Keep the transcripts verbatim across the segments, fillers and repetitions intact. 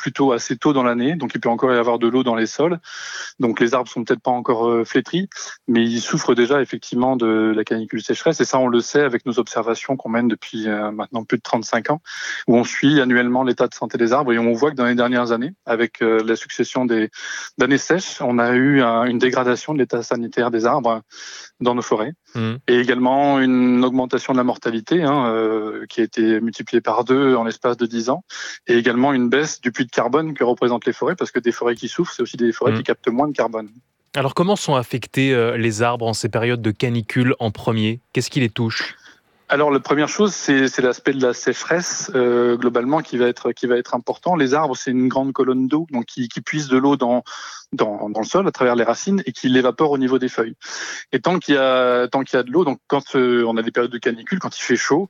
plutôt assez tôt dans l'année, donc il peut encore y avoir de l'eau dans les sols. Donc les arbres sont peut-être pas encore euh, flétris, mais ils souffrent déjà effectivement de la canicule sécheresse. Et ça, on le sait avec nos observations qu'on mène depuis euh, maintenant plus de trente-cinq ans, où on suit annuellement l'état de santé des arbres. Et on voit que dans les dernières années, avec euh, la succession des d'années sèches, on a eu un, une dégradation de l'état sanitaire des arbres dans nos forêts. Mmh. Et également une augmentation de la mortalité hein, euh, qui a été multipliée par deux en l'espace de dix ans. Et également une baisse du puits de carbone que représentent les forêts, parce que des forêts qui souffrent, c'est aussi des forêts Mmh. qui captent moins de carbone. Alors comment sont affectés euh, les arbres en ces périodes de canicule en premier ? Qu'est-ce qui les touche ? Alors la première chose, c'est, c'est l'aspect de la sécheresse euh, globalement qui va être qui va être important. Les arbres, c'est une grande colonne d'eau, donc qui, qui puise de l'eau dans, dans dans le sol à travers les racines et qui l'évapore au niveau des feuilles. Et tant qu'il y a tant qu'il y a de l'eau, donc quand euh, on a des périodes de canicule, quand il fait chaud,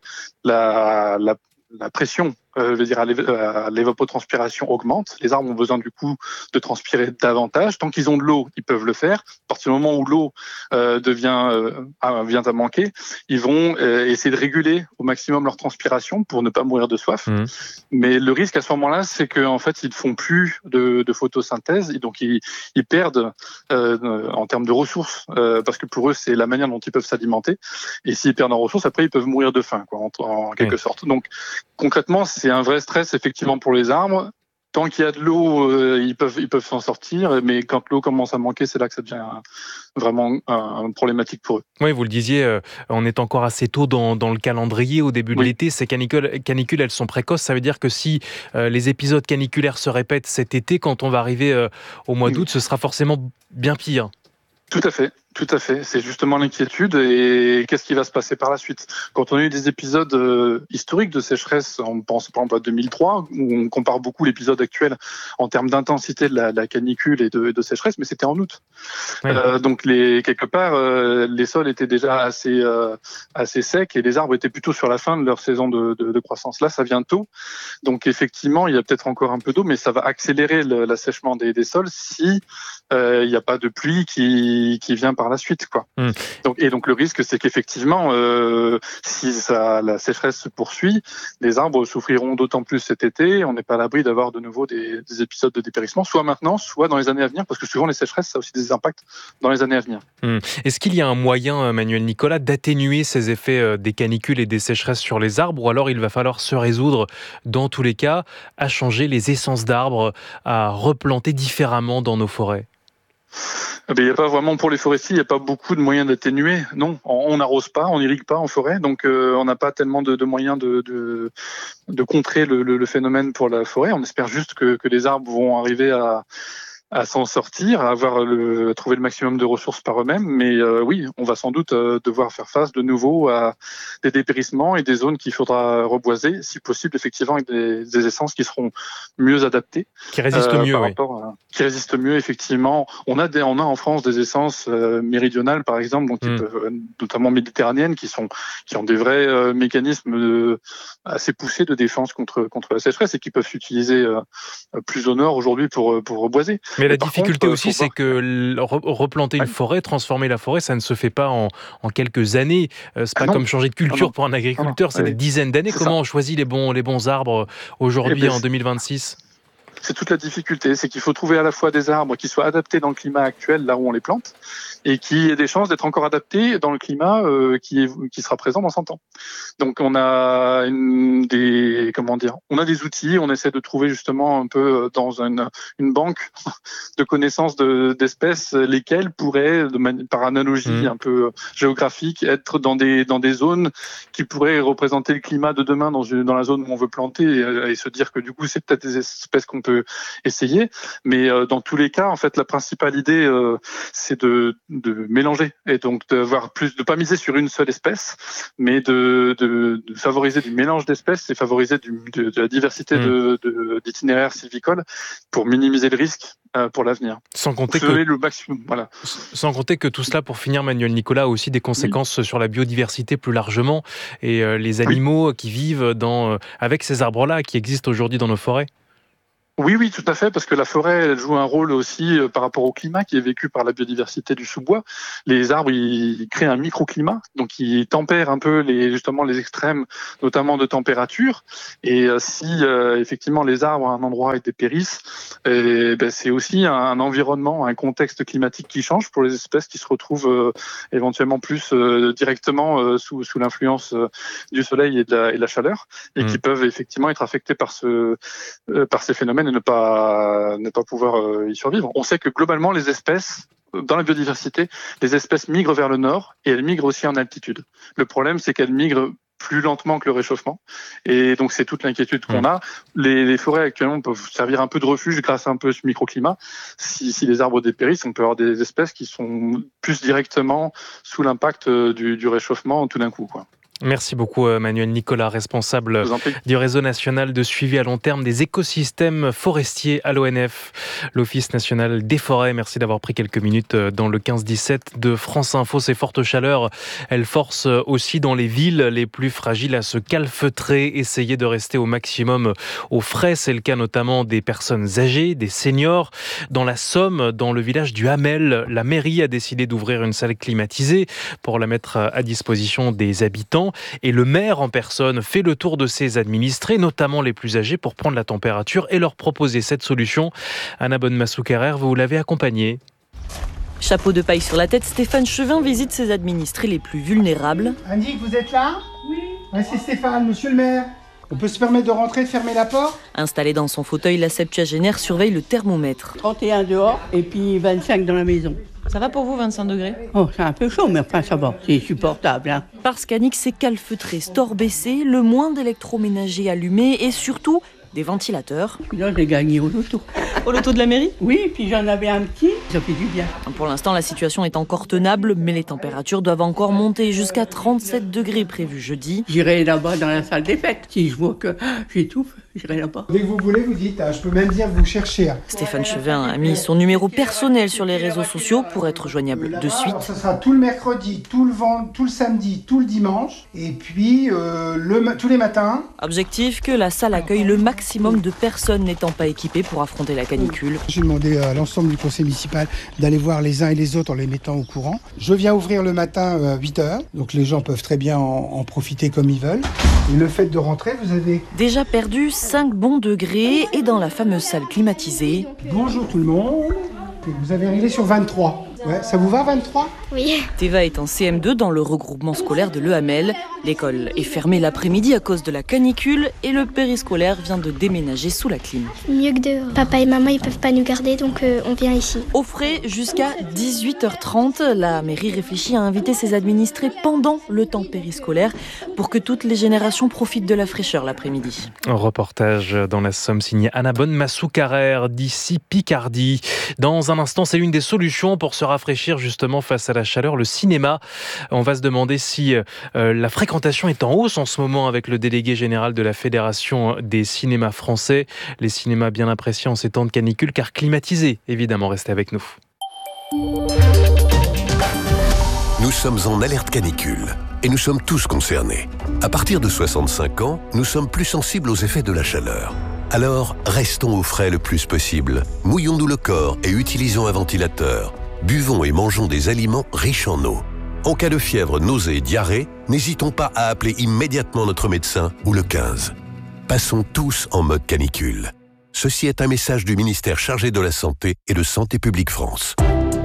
la la la pression, euh, je veux dire, à l'év- à l'évapotranspiration augmente. Les arbres ont besoin du coup de transpirer davantage. Tant qu'ils ont de l'eau, ils peuvent le faire. À partir du moment où l'eau euh, devient euh, vient à manquer, ils vont euh, essayer de réguler au maximum leur transpiration pour ne pas mourir de soif. Mmh. Mais le risque à ce moment-là, c'est qu'en fait, ils ne font plus de, de photosynthèse, et donc ils, ils perdent euh, en termes de ressources, euh, parce que pour eux, c'est la manière dont ils peuvent s'alimenter. Et s'ils perdent en ressources, après, ils peuvent mourir de faim, quoi, en, en quelque Oui. sorte. Donc, concrètement, c'est un vrai stress effectivement pour les arbres. Tant qu'il y a de l'eau, euh, ils peuvent ils peuvent s'en sortir, mais quand l'eau commence à manquer, c'est là que ça devient un- vraiment un, un problématique pour eux. Oui, vous le disiez, euh, on est encore assez tôt dans, dans le calendrier au début de Oui. l'été. Ces canicules, canicules, elles sont précoces. Ça veut dire que si euh, les épisodes caniculaires se répètent cet été, quand on va arriver euh, au mois d'août, ce sera forcément bien pire. Tout à fait, tout à fait. C'est justement l'inquiétude. Et qu'est-ce qui va se passer par la suite ? Quand on a eu des épisodes euh, historiques de sécheresse, on pense par exemple à deux mille trois, où on compare beaucoup l'épisode actuel en termes d'intensité de la, de la canicule et de, de sécheresse, mais c'était en août. Oui. Euh, donc les, quelque part, euh, les sols étaient déjà assez, euh, assez secs et les arbres étaient plutôt sur la fin de leur saison de, de, de croissance. Là, ça vient tôt. Donc effectivement, il y a peut-être encore un peu d'eau, mais ça va accélérer le, l'assèchement des, des sols si euh, il n'y a pas de pluie qui, qui vient par la suite, quoi. Mmh. Donc, et donc le risque, c'est qu'effectivement, euh, si ça, la sécheresse se poursuit, les arbres souffriront d'autant plus cet été. On n'est pas à l'abri d'avoir de nouveau des, des épisodes de dépérissement, soit maintenant, soit dans les années à venir, parce que souvent les sécheresses, ça a aussi des impacts dans les années à venir. Mmh. Est-ce qu'il y a un moyen, Manuel Nicolas, d'atténuer ces effets euh, des canicules et des sécheresses sur les arbres, ou alors il va falloir se résoudre, dans tous les cas, à changer les essences d'arbres, à replanter différemment dans nos forêts ? Eh bien, il n'y a pas vraiment pour les forestiers, il n'y a pas beaucoup de moyens d'atténuer. Non, on n'arrose pas, on n'irrigue pas en forêt, donc euh, on n'a pas tellement de, de moyens de, de, de contrer le, le, le phénomène pour la forêt. On espère juste que, que les arbres vont arriver à à s'en sortir, à avoir le, à trouver le maximum de ressources par eux-mêmes. Mais euh, oui, on va sans doute euh, devoir faire face de nouveau à des dépérissements et des zones qu'il faudra reboiser, si possible, effectivement, avec des, des essences qui seront mieux adaptées. Qui résistent Euh, mieux, par oui. rapport à, qui résistent mieux, effectivement. On a des, on a en France des essences euh, méridionales, par exemple, donc qui Mmh. peuvent, notamment méditerranéennes, qui sont, qui ont des vrais euh, mécanismes de, assez poussés de défense contre contre la sécheresse et qui peuvent s'utiliser euh, plus au nord aujourd'hui pour pour reboiser. Mais la Mais par difficulté contre, aussi, faut c'est voir que que... l- re- replanter une Ouais. forêt, transformer la forêt, ça ne se fait pas en, en quelques années. Euh, c'est Ah pas non, comme changer de non, culture non, pour un non, non. agriculteur, c'est des Ouais, dizaines d'années. c'est ça. Comment on choisit les bons, les bons arbres Eh aujourd'hui ben, en deux mille vingt-six ? c'est toute la difficulté, c'est qu'il faut trouver à la fois des arbres qui soient adaptés dans le climat actuel, là où on les plante, et qui aient des chances d'être encore adaptés dans le climat euh, qui, est, qui sera présent dans cent ans. Donc on a une, des comment dire, on a des outils, on essaie de trouver justement un peu dans une, une banque de connaissances de, d'espèces lesquelles pourraient, de mani- par analogie Mmh. un peu géographique, être dans des dans des zones qui pourraient représenter le climat de demain dans une, dans la zone où on veut planter et, et se dire que du coup c'est peut-être des espèces qu'on peut essayer. Mais euh, dans tous les cas, en fait, la principale idée euh, c'est de de mélanger et donc d'avoir plus, de pas miser sur une seule espèce, mais de de, de favoriser du mélange d'espèces et favoriser du, de, de la diversité Mmh. de, de d'itinéraires sylvicoles pour minimiser le risque euh, pour l'avenir. Sans compter que Semer le maximum, voilà. Sans compter que tout cela, pour finir, Manuel Nicolas, a aussi des Oui, conséquences sur la biodiversité plus largement et euh, les oui. animaux qui vivent dans, euh, avec ces arbres-là qui existent aujourd'hui dans nos forêts. Oui, oui, tout à fait, parce que la forêt, elle joue un rôle aussi euh, par rapport au climat qui est vécu par la biodiversité du sous-bois. Les arbres, ils, ils créent un microclimat, donc ils tempèrent un peu les, justement les extrêmes, notamment de température. Et euh, si euh, effectivement les arbres à un endroit dépérissent, et, ben, c'est aussi un, un environnement, un contexte climatique qui change pour les espèces qui se retrouvent euh, éventuellement plus euh, directement euh, sous, sous l'influence euh, du soleil et de la, et de la chaleur, et mmh. qui peuvent effectivement être affectés par ce, euh, par ces phénomènes et ne pas ne pas pouvoir euh, y survivre. On sait que globalement les espèces dans la biodiversité, les espèces migrent vers le nord et elles migrent aussi en altitude. Le problème, c'est qu'elles migrent plus lentement que le réchauffement. Et donc, c'est toute l'inquiétude qu'on a. Les, les forêts, actuellement, peuvent servir un peu de refuge grâce à un peu ce microclimat. Si, si les arbres dépérissent, on peut avoir des espèces qui sont plus directement sous l'impact du, du réchauffement tout d'un coup, quoi. Merci beaucoup Manuel Nicolas, responsable du réseau national de suivi à long terme des écosystèmes forestiers à l'O N F, l'Office national des forêts. Merci d'avoir pris quelques minutes dans le quinze dix-sept de France Info. Ces fortes chaleurs, elles forcent aussi dans les villes les plus fragiles à se calfeutrer, essayer de rester au maximum au frais. C'est le cas notamment des personnes âgées, des seniors. Dans la Somme, dans le village du Hamel, la mairie a décidé d'ouvrir une salle climatisée pour la mettre à disposition des habitants. Et le maire en personne fait le tour de ses administrés, notamment les plus âgés, pour prendre la température et leur proposer cette solution. Anna Bonne-Massoukarer, vous l'avez accompagnée. Chapeau de paille sur la tête, Stéphane Chevin visite ses administrés les plus vulnérables. Annick, vous êtes là ? Oui. Ouais, c'est Stéphane, monsieur le maire. On peut se permettre de rentrer, de fermer la porte ? Installé dans son fauteuil, la septuagénaire surveille le thermomètre. trente et un dehors et puis vingt-cinq dans la maison. Ça va pour vous, vingt-cinq degrés ? Oh, c'est un peu chaud, mais enfin, ça va, c'est supportable. Hein. Parce qu'Annick s'est calfeutré, store baissé, le moins d'électroménager allumé et surtout des ventilateurs. Là, j'ai gagné au loto. Au loto de la mairie ? Oui, puis j'en avais un petit, ça fait du bien. Pour l'instant, la situation est encore tenable, mais les températures doivent encore monter jusqu'à trente-sept degrés prévus jeudi. J'irai là-bas dans la salle des fêtes. Si je vois que j'étouffe, j'irai là-bas. Dès que vous voulez, vous dites, je peux même dire vous cherchez. Stéphane Chevin a mis son numéro personnel sur les réseaux sociaux pour être joignable de suite. Ce sera tout le mercredi, tout le vendredi, tout le samedi, tout le dimanche, et puis euh, le, tous les matins. Objectif, que la salle accueille le maximum de personnes n'étant pas équipées pour affronter la canicule. J'ai demandé à l'ensemble du conseil municipal d'aller voir les uns et les autres en les mettant au courant. Je viens ouvrir le matin à huit heures, donc les gens peuvent très bien en, en profiter comme ils veulent. Et le fait de rentrer, vous avez... Déjà perdu cinq bons degrés et dans la fameuse salle climatisée. Bonjour tout le monde. Vous avez réglé sur vingt-trois. Ouais, ça vous va vingt-trois ? Oui. Théva est en C M deux dans le regroupement scolaire de Le Hamel. L'école est fermée l'après-midi à cause de la canicule et le périscolaire vient de déménager sous la clim. Mieux que dehors. Papa et maman, ils peuvent pas nous garder, donc euh, on vient ici. Au frais jusqu'à dix-huit heures trente, la mairie réfléchit à inviter ses administrés pendant le temps périscolaire pour que toutes les générations profitent de la fraîcheur l'après-midi. Un reportage dans la Somme signé Anna Bonne-Massoukarer d'ici Picardie. Dans un instant, c'est l'une des solutions pour se rafraîchir justement face à la chaleur, le cinéma. On va se demander si euh, la fréquentation est en hausse en ce moment avec le délégué général de la Fédération des cinémas français. Les cinémas bien appréciés en ces temps de canicule car climatisés, évidemment. Restez avec nous. Nous sommes en alerte canicule et nous sommes tous concernés. À partir de soixante-cinq ans, nous sommes plus sensibles aux effets de la chaleur. Alors, restons au frais le plus possible. Mouillons-nous le corps et utilisons un ventilateur. Buvons et mangeons des aliments riches en eau. En cas de fièvre, nausée et diarrhée, n'hésitons pas à appeler immédiatement notre médecin ou le quinze. Passons tous en mode canicule. Ceci est un message du ministère chargé de la Santé et de Santé publique France.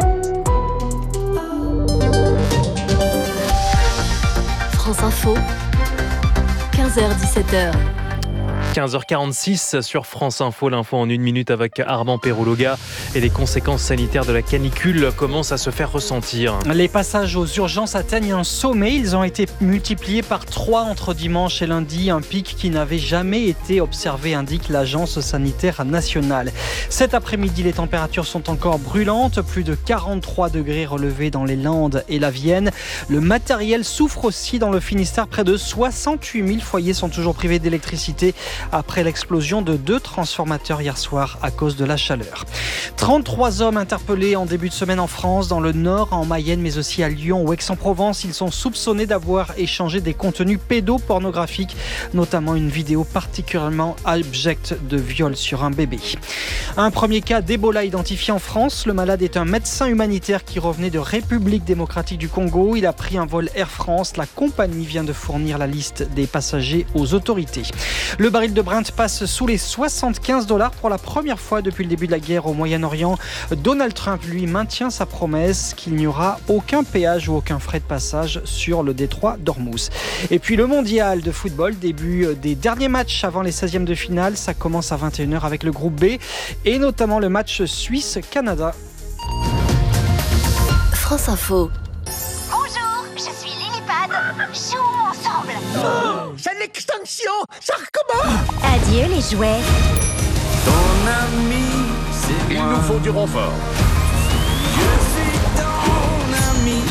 France Info, quinze heures dix-sept heures. quinze heures quarante-six sur France Info, l'info en une minute avec Armand Perrouloga et les conséquences sanitaires de la canicule commencent à se faire ressentir. Les passages aux urgences atteignent un sommet, ils ont été multipliés par trois entre dimanche et lundi, un pic qui n'avait jamais été observé, indique l'Agence sanitaire nationale. Cet après-midi, les températures sont encore brûlantes, plus de quarante-trois degrés relevés dans les Landes et la Vienne. Le matériel souffre aussi dans le Finistère, près de soixante-huit mille foyers sont toujours privés d'électricité. après l'explosion de deux transformateurs hier soir à cause de la chaleur. trente-trois hommes interpellés en début de semaine en France, dans le Nord, en Mayenne, mais aussi à Lyon ou Aix-en-Provence. Ils sont soupçonnés d'avoir échangé des contenus pédopornographiques, notamment une vidéo particulièrement abjecte de viol sur un bébé. Un premier cas d'Ebola identifié en France. Le malade est un médecin humanitaire qui revenait de République démocratique du Congo. Il a pris un vol Air France. La compagnie vient de fournir la liste des passagers aux autorités. Le baril de Brent passe sous les soixante-quinze dollars pour la première fois depuis le début de la guerre au Moyen-Orient. Donald Trump, lui, maintient sa promesse qu'il n'y aura aucun péage ou aucun frais de passage sur le détroit d'Ormuz. Et puis le mondial de football, début des derniers matchs avant les seizièmes de finale. Ça commence à vingt et une heures avec le groupe B et notamment le match Suisse-Canada. France Info. Bonjour, je suis Lilipad. Jouons ensemble. Oh, c'est l'extinction, ça recommence. Adieu les jouets. Ton ami, c'est moi. Il nous faut du renfort. Je suis ton ami.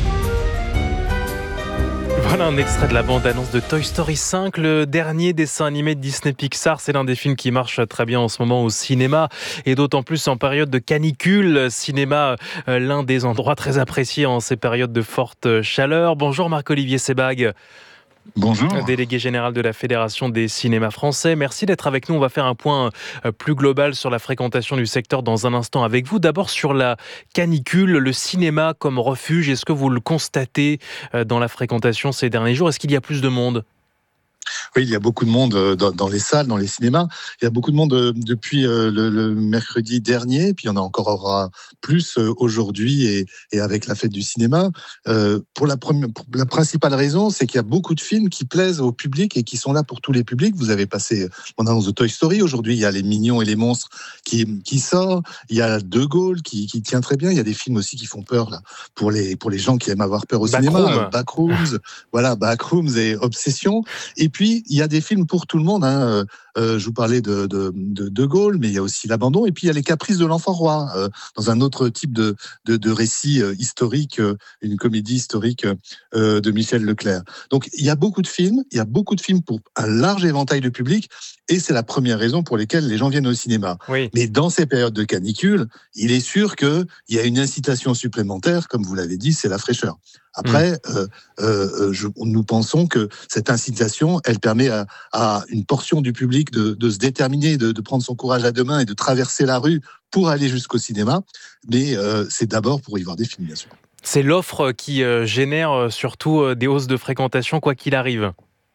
Voilà un extrait de la bande-annonce de Toy Story cinq, le dernier dessin animé de Disney Pixar. C'est l'un des films qui marche très bien en ce moment au cinéma et d'autant plus en période de canicule. Cinéma, l'un des endroits très appréciés en ces périodes de forte chaleur. Bonjour Marc-Olivier Sebag. Bonjour. Délégué général de la Fédération des cinémas français. Merci d'être avec nous. On va faire un point plus global sur la fréquentation du secteur dans un instant avec vous. D'abord sur la canicule, le cinéma comme refuge. Est-ce que vous le constatez dans la fréquentation ces derniers jours ? Est-ce qu'il y a plus de monde ? Oui, il y a beaucoup de monde dans, dans les salles, dans les cinémas. Il y a beaucoup de monde depuis le, le mercredi dernier, puis il y en a encore aura plus aujourd'hui et, et avec la fête du cinéma. Euh, pour, la première, pour la principale raison, c'est qu'il y a beaucoup de films qui plaisent au public et qui sont là pour tous les publics. Vous avez passé, on annonce de Toy Story aujourd'hui, il y a Les Mignons et les Monstres qui, qui sort, il y a De Gaulle qui, qui tient très bien, il y a des films aussi qui font peur là, pour, les, pour les gens qui aiment avoir peur au Backroom. cinéma. Backrooms, voilà, Backrooms et Obsession. Et puis, il y a des films pour tout le monde. Hein. Euh, je vous parlais de, de, de De Gaulle, mais il y a aussi L'Abandon. Et puis, il y a Les Caprices de l'Enfant Roi, euh, dans un autre type de, de, de récit euh, historique, euh, une comédie historique euh, de Michel Leclerc. Donc, il y a beaucoup de films. Il y a beaucoup de films pour un large éventail de public. Et c'est la première raison pour laquelle les gens viennent au cinéma. Oui. Mais dans ces périodes de canicule, il est sûr qu'il y a une incitation supplémentaire, comme vous l'avez dit, c'est la fraîcheur. Après, mmh. euh, euh, je, nous pensons que cette incitation, elle permet à, à une portion du public de, de se déterminer, de, de prendre son courage à deux mains et de traverser la rue pour aller jusqu'au cinéma. Mais euh, c'est d'abord pour y voir des films, bien sûr. C'est l'offre qui euh, génère euh, surtout euh, des hausses de fréquentation, quoi qu'il arrive.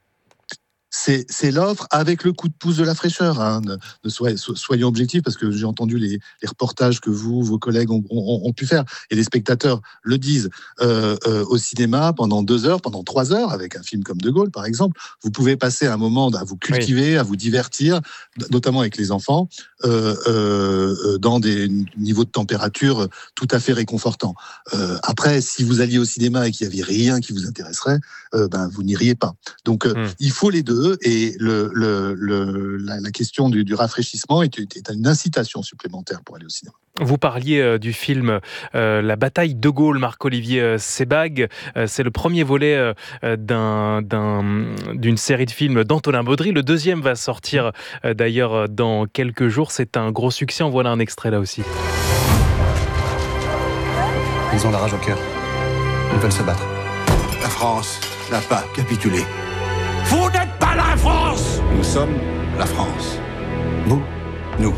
C'est, c'est l'offre avec le coup de pouce de la fraîcheur. Hein. Ne, ne soyez, soyons objectifs, parce que j'ai entendu les, les reportages que vous, vos collègues ont, ont, ont pu faire, et les spectateurs le disent. Euh, euh, au cinéma, pendant deux heures, pendant trois heures, avec un film comme De Gaulle, par exemple, vous pouvez passer un moment à vous cultiver, oui. à vous divertir, notamment avec les enfants, euh, euh, dans des niveaux de température tout à fait réconfortants. Euh, après, si vous alliez au cinéma et qu'il n'y avait rien qui vous intéresserait, euh, ben, vous n'iriez pas. Donc, euh, mmh. il faut les deux. Et le, le, le, la, la question du, du rafraîchissement est, est une incitation supplémentaire pour aller au cinéma. Vous parliez euh, du film euh, La bataille de Gaulle, Marc-Olivier euh, Sebag. Euh, c'est le premier volet euh, d'un, d'un, d'une série de films d'Antonin Baudry. Le deuxième va sortir euh, d'ailleurs dans quelques jours. C'est un gros succès. En voilà un extrait là aussi. Ils ont la rage au cœur. Ils veulent se battre. La France n'a pas capitulé. Vous n'êtes pas la France! Nous sommes la France. Vous? Nous.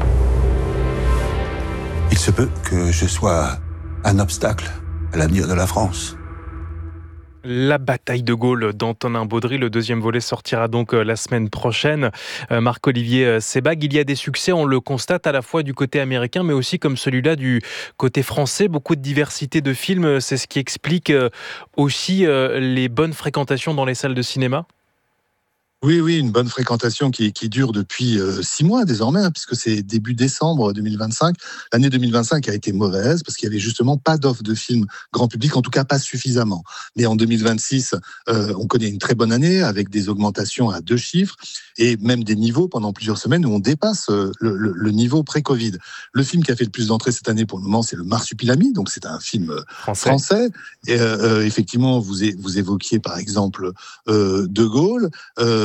Il se peut que je sois un obstacle à l'avenir de la France. La bataille de Gaulle d'Antonin Baudry, le deuxième volet sortira donc la semaine prochaine. Euh, Marc-Olivier Sebag, il y a des succès, on le constate à la fois du côté américain, mais aussi comme celui-là du côté français. Beaucoup de diversité de films, c'est ce qui explique aussi les bonnes fréquentations dans les salles de cinéma? Oui, oui, une bonne fréquentation qui, qui dure depuis euh, six mois désormais, hein, puisque c'est début décembre deux mille vingt-cinq. L'année deux mille vingt-cinq a été mauvaise parce qu'il y avait justement pas d'offre de films grand public, en tout cas pas suffisamment. Mais en deux mille vingt-six, euh, on connaît une très bonne année avec des augmentations à deux chiffres et même des niveaux pendant plusieurs semaines où on dépasse euh, le, le, le niveau pré-Covid. Le film qui a fait le plus d'entrées cette année pour le moment, c'est Le Marsupilami, donc c'est un film français. français. Et, euh, effectivement, vous, é- vous évoquiez par exemple euh, De Gaulle. Euh,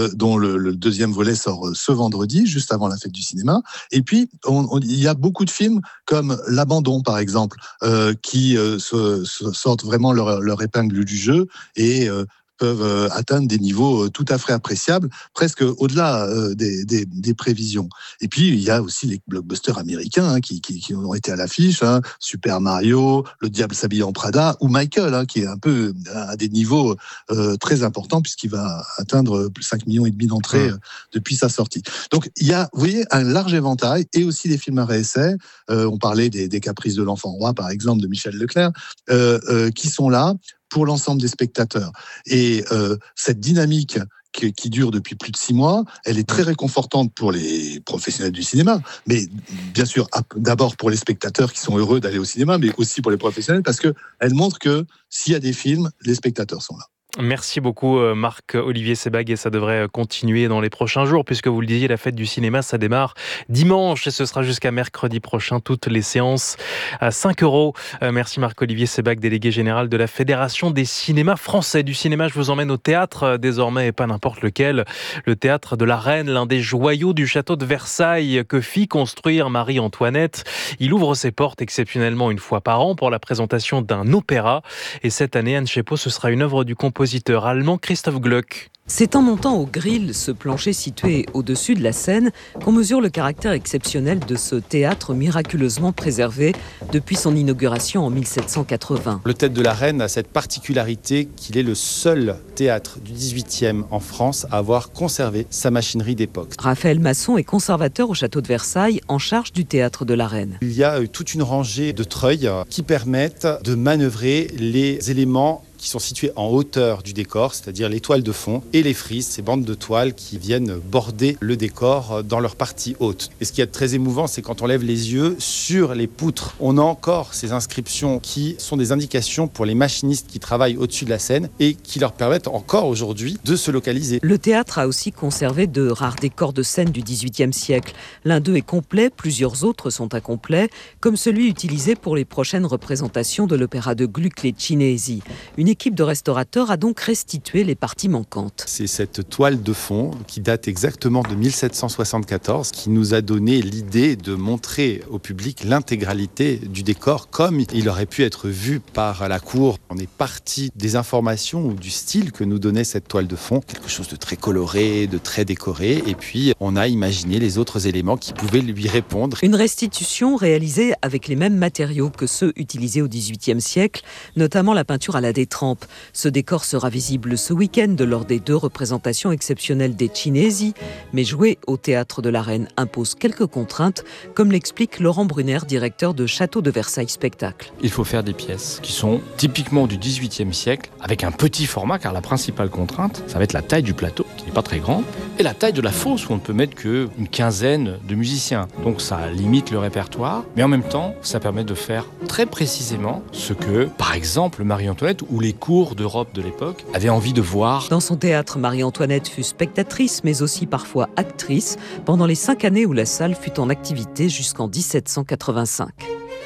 euh, dont le, le deuxième volet sort ce vendredi, juste avant la fête du cinéma. Et puis, on, on, il y a beaucoup de films comme L'Abandon, par exemple, euh, qui euh, se, se sortent vraiment leur, leur épingle du jeu et euh, peuvent atteindre des niveaux tout à fait appréciables, presque au-delà des, des, des prévisions. Et puis, il y a aussi les blockbusters américains hein, qui, qui, qui ont été à l'affiche, hein, Super Mario, Le Diable s'habille en Prada, ou Michael, hein, qui est un peu à des niveaux euh, très importants, puisqu'il va atteindre cinq millions et demi d'entrées mmh. depuis sa sortie. Donc, il y a, vous voyez, un large éventail, et aussi des films à réessai. Euh, on parlait des, des Caprices de l'Enfant Roi, par exemple, de Michel Leclerc, euh, euh, qui sont là pour l'ensemble des spectateurs. Et euh, cette dynamique qui, qui dure depuis plus de six mois, elle est très réconfortante pour les professionnels du cinéma, mais bien sûr, d'abord pour les spectateurs qui sont heureux d'aller au cinéma, mais aussi pour les professionnels, parce qu'elle montre que s'il y a des films, les spectateurs sont là. Merci beaucoup Marc-Olivier Sebag, et ça devrait continuer dans les prochains jours puisque vous le disiez, la fête du cinéma ça démarre dimanche et ce sera jusqu'à mercredi prochain, toutes les séances à cinq euros. Merci Marc-Olivier Sebag, délégué général de la Fédération des cinémas français. Du cinéma, je vous emmène au théâtre désormais, et pas n'importe lequel, le théâtre de la Reine, l'un des joyaux du château de Versailles que fit construire Marie-Antoinette. Il ouvre ses portes exceptionnellement une fois par an pour la présentation d'un opéra, et cette année, Anne Chepot, ce sera une œuvre du compositeur compositeur allemand Christoph Gluck. C'est en montant au Grill, ce plancher situé au-dessus de la scène, qu'on mesure le caractère exceptionnel de ce théâtre miraculeusement préservé depuis son inauguration en mille sept cent quatre-vingts. Le Théâtre de la Reine a cette particularité qu'il est le seul théâtre du dix-huitième en France à avoir conservé sa machinerie d'époque. Raphaël Masson est conservateur au château de Versailles, en charge du Théâtre de la Reine. Il y a toute une rangée de treuils qui permettent de manœuvrer les éléments qui sont situés en hauteur du décor, c'est-à-dire les toiles de fond et les frises, ces bandes de toiles qui viennent border le décor dans leur partie haute. Et ce qui est très émouvant, c'est quand on lève les yeux sur les poutres, on a encore ces inscriptions qui sont des indications pour les machinistes qui travaillent au-dessus de la scène et qui leur permettent encore aujourd'hui de se localiser. Le théâtre a aussi conservé de rares décors de scène du dix-huitième siècle. L'un d'eux est complet, plusieurs autres sont incomplets, comme celui utilisé pour les prochaines représentations de l'opéra de Gluck, les Cinesi. Une L'équipe de restaurateurs a donc restitué les parties manquantes. C'est cette toile de fond qui date exactement de mille sept cent soixante-quatorze qui nous a donné l'idée de montrer au public l'intégralité du décor comme il aurait pu être vu par la cour. On est parti des informations ou du style que nous donnait cette toile de fond, quelque chose de très coloré, de très décoré, et puis on a imaginé les autres éléments qui pouvaient lui répondre. Une restitution réalisée avec les mêmes matériaux que ceux utilisés au dix-huitième siècle, notamment la peinture à la détrempe. Ce décor sera visible ce week-end lors des deux représentations exceptionnelles des Cinesi, mais jouer au Théâtre de la Reine impose quelques contraintes, comme l'explique Laurent Brunner, directeur de Château de Versailles Spectacle. Il faut faire des pièces qui sont typiquement du dix-huitième siècle, avec un petit format, car la principale contrainte, ça va être la taille du plateau, qui n'est pas très grand, et la taille de la fosse, où on ne peut mettre qu'une quinzaine de musiciens. Donc ça limite le répertoire, mais en même temps, ça permet de faire très précisément ce que, par exemple, Marie-Antoinette ou les cours d'Europe de l'époque avaient envie de voir. Dans son théâtre, Marie-Antoinette fut spectatrice, mais aussi parfois actrice, pendant les cinq années où la salle fut en activité jusqu'en dix-sept cent quatre-vingt-cinq.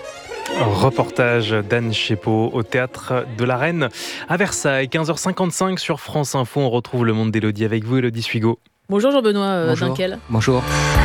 Reportage d'Anne Chepot au Théâtre de la Reine à Versailles, quinze heures cinquante-cinq sur France Info. On retrouve le monde d'Élodie avec vous, Élodie Suigo. Bonjour Jean-Benoît euh, Bonjour. Dunkel. Bonjour.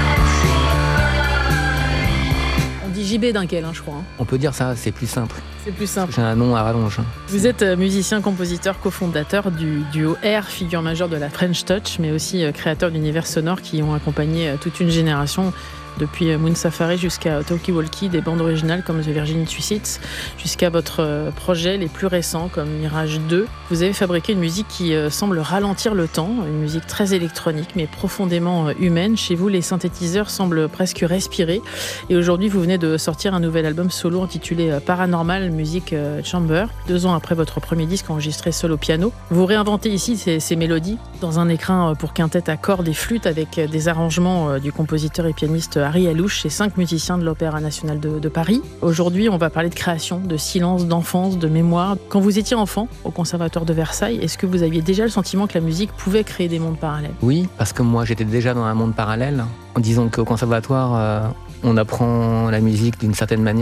J B Dunkel, hein, je crois. Hein. On peut dire ça, c'est plus simple. C'est plus simple. J'ai un nom à rallonge. Vous êtes musicien, compositeur, cofondateur du duo R, figure majeure de la French Touch, mais aussi créateur d'univers sonores qui ont accompagné toute une génération. Depuis Moon Safari jusqu'à Talkie Walkie, des bandes originales comme The Virgin Suicides, jusqu'à votre projet les plus récents comme Mirage deux. Vous avez fabriqué une musique qui semble ralentir le temps, une musique très électronique mais profondément humaine. Chez vous, les synthétiseurs semblent presque respirer. Et aujourd'hui, vous venez de sortir un nouvel album solo intitulé Paranormal Music Chamber. Deux ans après votre premier disque enregistré seul au piano. Vous réinventez ici ces, ces mélodies dans un écrin pour quintette à cordes et flûtes avec des arrangements du compositeur et pianiste Harry Alouche et cinq musiciens de l'Opéra National de, de Paris. Aujourd'hui, on va parler de création, de silence, d'enfance, de mémoire. Quand vous étiez enfant au Conservatoire de Versailles, est-ce que vous aviez déjà le sentiment que la musique pouvait créer des mondes parallèles ? Oui, parce que moi j'étais déjà dans un monde parallèle. En disant qu'au Conservatoire, euh, on apprend la musique d'une certaine manière.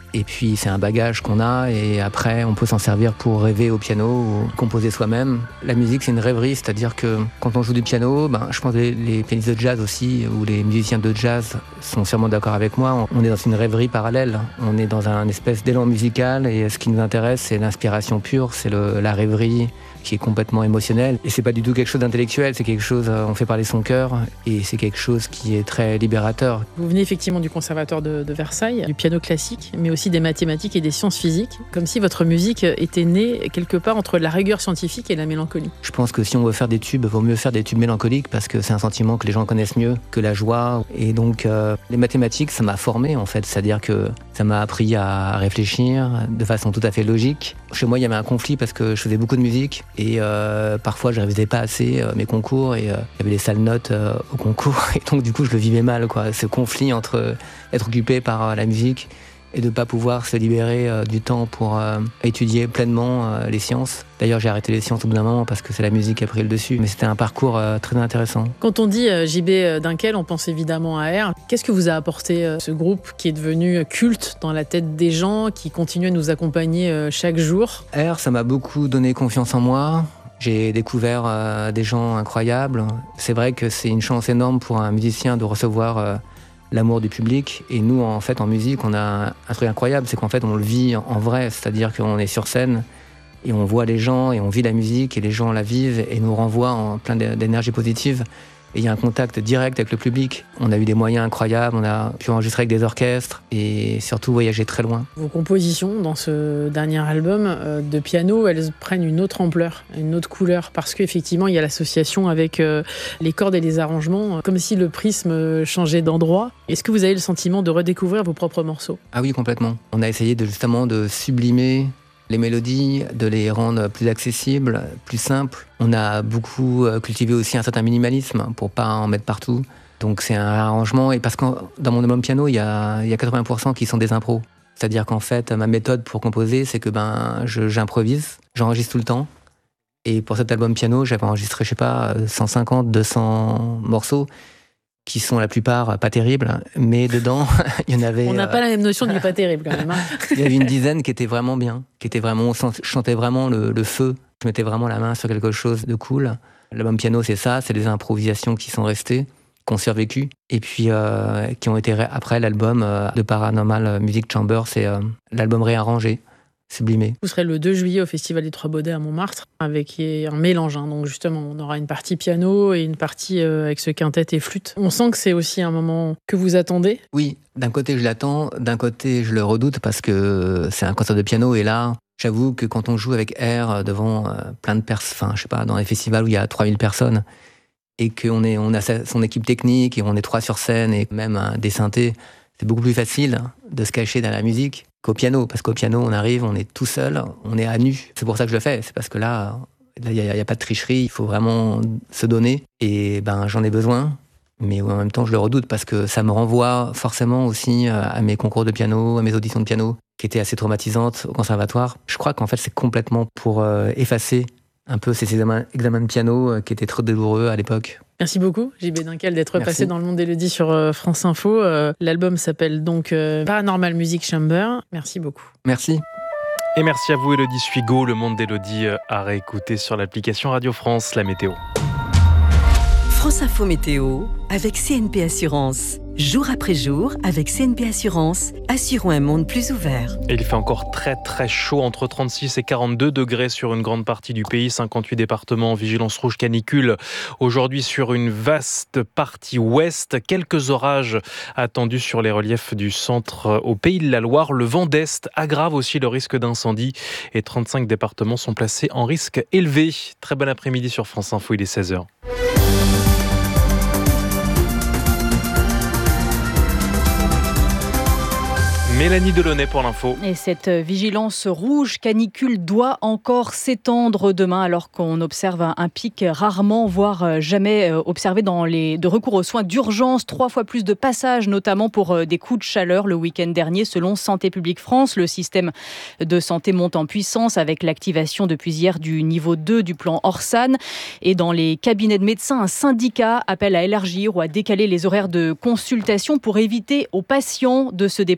Et puis c'est un bagage qu'on a et après on peut s'en servir pour rêver au piano ou composer soi-même. La musique c'est une rêverie, c'est-à-dire que quand on joue du piano, ben, je pense que les, les pianistes de jazz aussi ou les musiciens de jazz sont sûrement d'accord avec moi. On est dans une rêverie parallèle, on est dans un espèce d'élan musical et ce qui nous intéresse c'est l'inspiration pure, c'est le, la rêverie qui est complètement émotionnelle. Et c'est pas du tout quelque chose d'intellectuel, c'est quelque chose, on fait parler son cœur et c'est quelque chose qui est très libérateur. Vous venez effectivement du conservatoire de, de Versailles, du piano classique, mais aussi des mathématiques et des sciences physiques, comme si votre musique était née quelque part entre la rigueur scientifique et la mélancolie. Je pense que si on veut faire des tubes, il vaut mieux faire des tubes mélancoliques parce que c'est un sentiment que les gens connaissent mieux que la joie. Et donc euh, les mathématiques, ça m'a formé en fait, c'est-à-dire que ça m'a appris à réfléchir de façon tout à fait logique. Chez moi, il y avait un conflit parce que je faisais beaucoup de musique et euh, parfois je révisais pas assez euh, mes concours et euh, il y avait des sales notes euh, au concours et donc du coup je le vivais mal, quoi. Ce conflit entre euh, être occupé par euh, la musique et de ne pas pouvoir se libérer euh, du temps pour euh, étudier pleinement euh, les sciences. D'ailleurs, j'ai arrêté les sciences au bout d'un moment parce que c'est la musique qui a pris le dessus. Mais c'était un parcours euh, très intéressant. Quand on dit euh, J B Dunkel, on pense évidemment à R. Qu'est-ce que vous a apporté euh, ce groupe qui est devenu culte dans la tête des gens, qui continue à nous accompagner euh, chaque jour? R, ça m'a beaucoup donné confiance en moi. J'ai découvert euh, des gens incroyables. C'est vrai que c'est une chance énorme pour un musicien de recevoir euh, l'amour du public. Et nous, en fait, en musique, on a un truc incroyable, c'est qu'en fait, on le vit en vrai. C'est-à-dire qu'on est sur scène et on voit les gens et on vit la musique et les gens la vivent et nous renvoient en plein d'énergie positive. Et il y a un contact direct avec le public. On a eu des moyens incroyables, on a pu enregistrer avec des orchestres et surtout voyager très loin. Vos compositions dans ce dernier album euh, de piano, elles prennent une autre ampleur, une autre couleur, parce qu'effectivement, il y a l'association avec euh, les cordes et les arrangements, comme si le prisme changeait d'endroit. Est-ce que vous avez le sentiment de redécouvrir vos propres morceaux? Ah oui, complètement. On a essayé de, justement de sublimer les mélodies, de les rendre plus accessibles, plus simples. On a beaucoup cultivé aussi un certain minimalisme pour pas en mettre partout. Donc c'est un arrangement, et parce que dans mon album piano, il y a, il y a quatre-vingts pour cent qui sont des impros. C'est-à-dire qu'en fait, ma méthode pour composer, c'est que ben, je, j'improvise, j'enregistre tout le temps. Et pour cet album piano, j'avais enregistré, je sais pas, cent cinquante, deux cents morceaux, qui sont la plupart pas terribles, mais dedans, il y en avait... On n'a pas la même notion du pas terrible, quand même. Hein. Il y avait une dizaine qui étaient vraiment bien, qui étaient vraiment... Je chantais vraiment le, le feu, je mettais vraiment la main sur quelque chose de cool. L'album piano, c'est ça, c'est des improvisations qui sont restées, qui ont survécu, et puis euh, qui ont été... Ré... Après, l'album euh, de Paranormal Music Chamber, c'est euh, l'album réarrangé, sublimé. Vous serez le deux juillet au Festival des Trois Baudets à Montmartre, avec un mélange. Hein. Donc justement, on aura une partie piano et une partie euh, avec ce quintet et flûte. On sent que c'est aussi un moment que vous attendez. Oui, d'un côté je l'attends, d'un côté je le redoute parce que c'est un concert de piano et là, j'avoue que quand on joue avec R devant euh, plein de personnes, enfin je sais pas, dans les festivals où il y a trois mille personnes et qu'on est, on a son équipe technique et on est trois sur scène et même hein, des synthés, c'est beaucoup plus facile de se cacher dans la musique qu'au piano, parce qu'au piano, on arrive, on est tout seul, on est à nu. C'est pour ça que je le fais, c'est parce que là, il n'y a, a pas de tricherie, il faut vraiment se donner, et ben j'en ai besoin, mais en même temps, je le redoute, parce que ça me renvoie forcément aussi à mes concours de piano, à mes auditions de piano, qui étaient assez traumatisantes au conservatoire. Je crois qu'en fait, c'est complètement pour euh, effacer un peu ces examens, examens de piano euh, qui étaient trop douloureux à l'époque. Merci beaucoup, J B Dunkel, d'être Merci. passé dans Le Monde d'Élodie sur euh, France Info. Euh, l'album s'appelle donc euh, Paranormal Music Chamber. Merci beaucoup. Merci. Et merci à vous, Élodie Suigo. Le Monde d'Élodie à réécouter sur l'application Radio France, la météo. France Info Météo avec C N P Assurance. Jour après jour, avec C N P Assurance, assurons un monde plus ouvert. Et il fait encore très très chaud, entre trente-six et quarante-deux degrés sur une grande partie du pays, cinquante-huit départements en vigilance rouge canicule. Aujourd'hui sur une vaste partie ouest, quelques orages attendus sur les reliefs du centre au Pays de la Loire. Le vent d'est aggrave aussi le risque d'incendie et trente-cinq départements sont placés en risque élevé. Très bon après-midi sur France Info, il est seize heures. Mélanie Delaunay pour l'info. Et cette vigilance rouge canicule doit encore s'étendre demain alors qu'on observe un pic rarement, voire jamais observé dans les de recours aux soins d'urgence. Trois fois plus de passages, notamment pour des coups de chaleur le week-end dernier. Selon Santé publique France, le système de santé monte en puissance avec l'activation depuis hier du niveau deux du plan Orsan. Et dans les cabinets de médecins, un syndicat appelle à élargir ou à décaler les horaires de consultation pour éviter aux patients de se déplacer au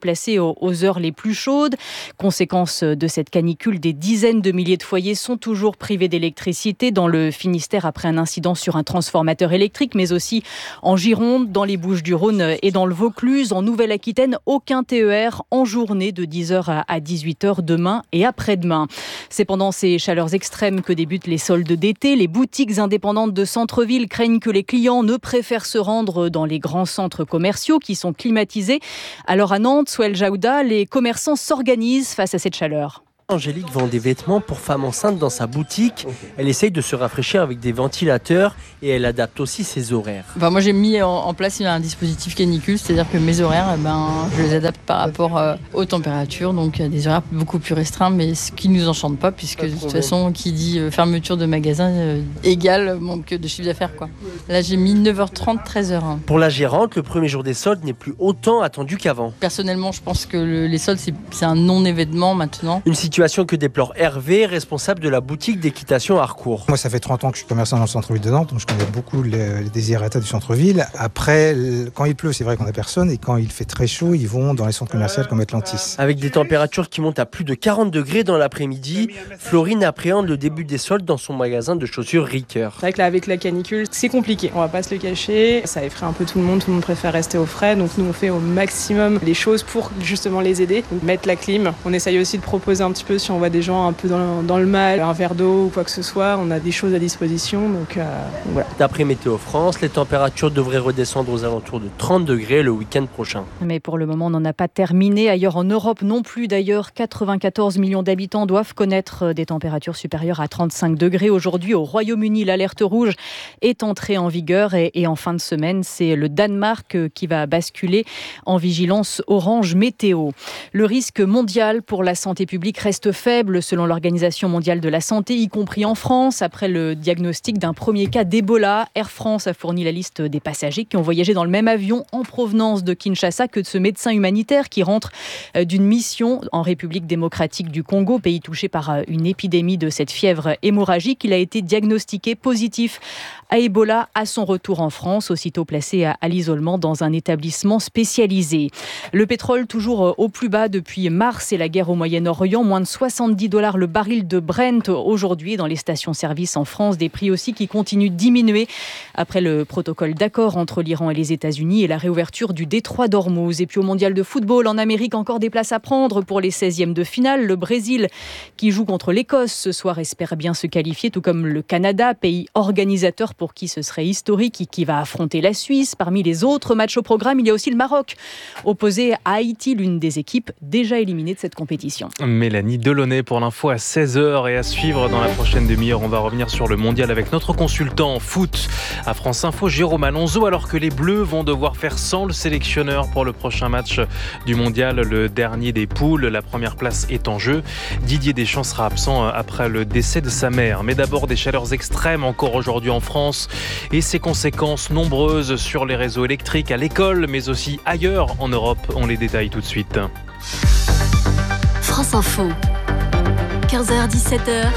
aux heures les plus chaudes. Conséquence de cette canicule, des dizaines de milliers de foyers sont toujours privés d'électricité dans le Finistère après un incident sur un transformateur électrique, mais aussi en Gironde, dans les Bouches-du-Rhône et dans le Vaucluse. En Nouvelle-Aquitaine, aucun T E R en journée de dix heures à dix-huit heures demain et après-demain. C'est pendant ces chaleurs extrêmes que débutent les soldes d'été. Les boutiques indépendantes de centre-ville craignent que les clients ne préfèrent se rendre dans les grands centres commerciaux qui sont climatisés. Alors à Nantes, Souel Jaouda, les commerçants s'organisent face à cette chaleur. Angélique vend des vêtements pour femmes enceintes dans sa boutique. Elle essaye de se rafraîchir avec des ventilateurs et elle adapte aussi ses horaires. Enfin, moi j'ai mis en place un dispositif canicule, c'est-à-dire que mes horaires, ben, je les adapte par rapport euh, aux températures, donc des horaires beaucoup plus restreints, mais ce qui ne nous enchante pas, puisque de toute façon, qui dit euh, fermeture de magasin euh, égale manque de chiffre d'affaires, quoi. Là j'ai mis neuf heures trente, treize heures. Pour la gérante, le premier jour des soldes n'est plus autant attendu qu'avant. Personnellement, je pense que le, les soldes, c'est, c'est un non-événement maintenant. Une situation que déplore Hervé, responsable de la boutique d'équitation à Harcourt. Moi, ça fait trente ans que je suis commerçant dans le centre-ville de Nantes, donc je connais beaucoup les, les desiderata du centre-ville. Après, quand il pleut, c'est vrai qu'on n'a personne, et quand il fait très chaud, ils vont dans les centres commerciaux comme Atlantis. Avec des températures qui montent à plus de quarante degrés dans l'après-midi, Florine appréhende le début des soldes dans son magasin de chaussures Ricoeur. C'est vrai que là, avec la canicule, c'est compliqué, on va pas se le cacher. Ça effraie un peu tout le monde, tout le monde préfère rester au frais, donc nous on fait au maximum les choses pour justement les aider. Donc, mettre la clim, on essaye aussi de proposer un petit peu si on voit des gens un peu dans, dans le mal, un verre d'eau ou quoi que ce soit, on a des choses à disposition, donc, euh, donc voilà. D'après Météo France, les températures devraient redescendre aux alentours de trente degrés le week-end prochain. Mais pour le moment, on n'en a pas terminé. Ailleurs en Europe non plus d'ailleurs, quatre-vingt-quatorze millions d'habitants doivent connaître des températures supérieures à trente-cinq degrés. Aujourd'hui, au Royaume-Uni, l'alerte rouge est entrée en vigueur et, et en fin de semaine, c'est le Danemark qui va basculer en vigilance orange météo. Le risque mondial pour la santé publique reste faible selon l'Organisation mondiale de la santé, y compris en France. Après le diagnostic d'un premier cas d'Ebola, Air France a fourni la liste des passagers qui ont voyagé dans le même avion en provenance de Kinshasa que de ce médecin humanitaire qui rentre d'une mission en République démocratique du Congo, pays touché par une épidémie de cette fièvre hémorragique. Il a été diagnostiqué positif à Ebola à son retour en France, aussitôt placé à l'isolement dans un établissement spécialisé. Le pétrole toujours au plus bas depuis mars et la guerre au Moyen-Orient, moins de soixante-dix dollars le baril de Brent aujourd'hui dans les stations-service en France. Des prix aussi qui continuent de diminuer après le protocole d'accord entre l'Iran et les États-Unis et la réouverture du détroit d'Ormuz. Et puis au mondial de football en Amérique, encore des places à prendre pour les seizièmes de finale. Le Brésil qui joue contre l'Écosse ce soir espère bien se qualifier, tout comme le Canada, pays organisateur pour qui ce serait historique et qui va affronter la Suisse. Parmi les autres matchs au programme, il y a aussi le Maroc, opposé à Haïti, l'une des équipes déjà éliminées de cette compétition. Mélanie Delaunay pour l'info à seize heures et à suivre dans la prochaine demi-heure. On va revenir sur le mondial avec notre consultant en foot à France Info, Jérôme Alonso, alors que les Bleus vont devoir faire sans le sélectionneur pour le prochain match du mondial, le dernier des poules. La première place est en jeu. Didier Deschamps sera absent après le décès de sa mère. Mais d'abord des chaleurs extrêmes encore aujourd'hui en France et ses conséquences nombreuses sur les réseaux électriques, à l'école, mais aussi ailleurs en Europe. On les détaille tout de suite. France Info, quinze heures dix-sept heures,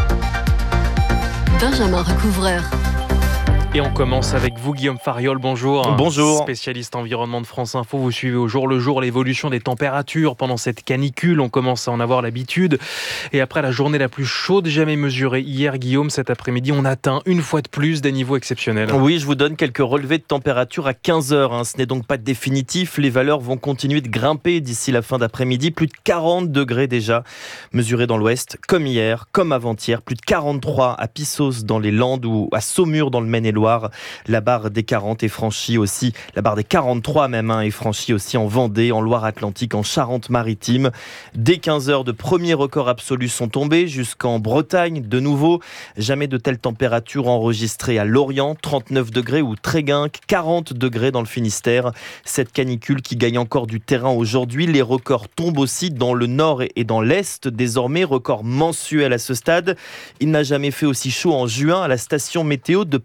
Benjamin Recouvreur. Et on commence avec vous, Guillaume Fariol, bonjour. Bonjour. Spécialiste environnement de France Info, vous suivez au jour le jour l'évolution des températures pendant cette canicule. On commence à en avoir l'habitude. Et après la journée la plus chaude jamais mesurée hier, Guillaume, cet après-midi, on atteint une fois de plus des niveaux exceptionnels. Oui, je vous donne quelques relevés de température à quinze heures. Hein. Ce n'est donc pas définitif. Les valeurs vont continuer de grimper d'ici la fin d'après-midi. Plus de quarante degrés déjà mesurés dans l'ouest, comme hier, comme avant-hier. Plus de quarante-trois à Pissos dans les Landes ou à Saumur dans le Maine-et-Loire. La barre des quarante est franchie aussi, la barre des quarante-trois même hein, est franchie aussi en Vendée, en Loire-Atlantique, en Charente-Maritime. Dès quinze heures, de premiers records absolus sont tombés jusqu'en Bretagne. De nouveau, jamais de telles températures enregistrées à Lorient, trente-neuf degrés, ou Tréguinck, quarante degrés dans le Finistère. Cette canicule qui gagne encore du terrain aujourd'hui. Les records tombent aussi dans le nord et dans l'est. Désormais, record mensuel à ce stade. Il n'a jamais fait aussi chaud en juin à la station météo de Paris-Mont